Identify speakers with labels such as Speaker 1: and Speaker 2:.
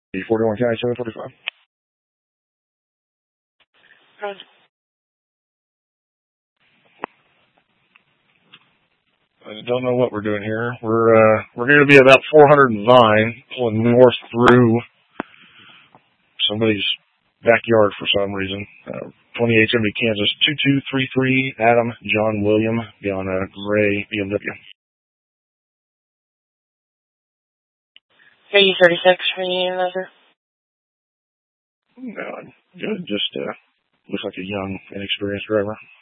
Speaker 1: 41 County 745. I don't know what we're doing here. We're going to be about 409, pulling north through somebody's backyard for some reason. 2870 Kansas 2233 Adam John William, be on a gray BMW.
Speaker 2: 36 for you, Lover.
Speaker 1: No, good. Just looks like a young, inexperienced driver.